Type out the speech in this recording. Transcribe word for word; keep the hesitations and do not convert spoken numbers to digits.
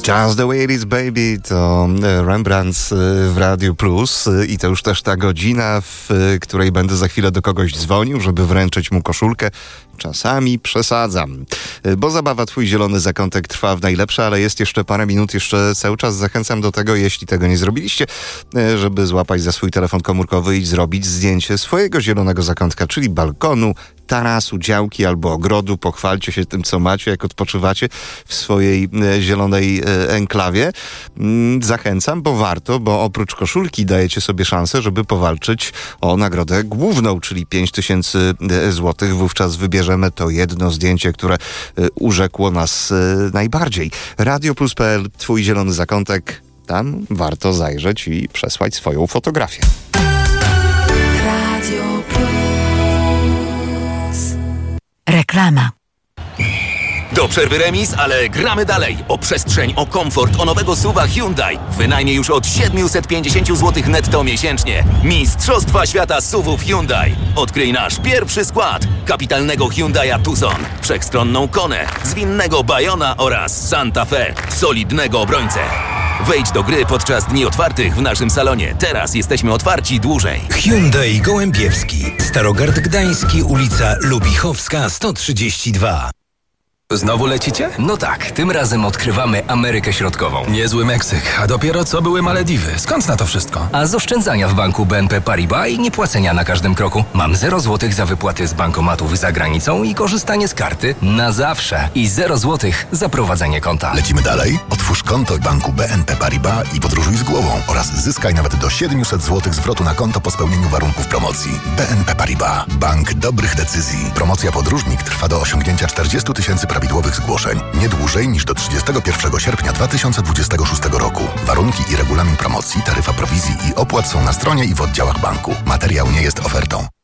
Just the way it is, baby, to Rembrandt w Radiu Plus i to już też ta godzina, w której będę za chwilę do kogoś dzwonił, żeby wręczyć mu koszulkę. Czasami przesadzam, bo zabawa Twój zielony zakątek trwa w najlepsze, ale jest jeszcze parę minut, jeszcze cały czas zachęcam do tego, jeśli tego nie zrobiliście, żeby złapać za swój telefon komórkowy i zrobić zdjęcie swojego zielonego zakątka, czyli balkonu, tarasu, działki albo ogrodu. Pochwalcie się tym, co macie, jak odpoczywacie w swojej zielonej enklawie. Zachęcam, bo warto, bo oprócz koszulki dajecie sobie szansę, żeby powalczyć o nagrodę główną, czyli pięć tysięcy złotych. Wówczas wybierzemy to jedno zdjęcie, które urzekło nas najbardziej. Radio Plus kropka pe el, Twój zielony zakątek. Tam warto zajrzeć i przesłać swoją fotografię. Radio Plus. Reklama. Do przerwy remis, ale gramy dalej. O przestrzeń, o komfort, o nowego suwa Hyundai. Wynajmie już od siedemset pięćdziesiąt złotych netto miesięcznie. Mistrzostwa świata suwów Hyundai. Odkryj nasz pierwszy skład. Kapitalnego Hyundai'a Tucson, wszechstronną Konę, zwinnego Bayona oraz Santa Fe, solidnego obrońcę. Wejdź do gry podczas dni otwartych w naszym salonie. Teraz jesteśmy otwarci dłużej. Hyundai Gołębiewski, Starogard Gdański, ulica Lubichowska sto trzydzieści dwa. Znowu lecicie? No tak, tym razem odkrywamy Amerykę Środkową. Niezły Meksyk, a dopiero co były Malediwy. Skąd na to wszystko? A z oszczędzania w banku B N P Paribas i niepłacenia na każdym kroku. Mam zero złotych za wypłaty z bankomatów za granicą i korzystanie z karty na zawsze. I zero złotych za prowadzenie konta. Lecimy dalej? Otwórz konto w banku B N P Paribas i podróżuj z głową oraz zyskaj nawet do siedemset złotych zwrotu na konto po spełnieniu warunków promocji. B N P Paribas. Bank dobrych decyzji. Promocja podróżnik trwa do osiągnięcia czterdzieści tysięcy prawidłowych zgłoszeń. Nie dłużej niż do trzydziestego pierwszego sierpnia dwa tysiące dwudziestego szóstego roku. Warunki i regulamin promocji, taryfa prowizji i opłat są na stronie i w oddziałach banku. Materiał nie jest ofertą.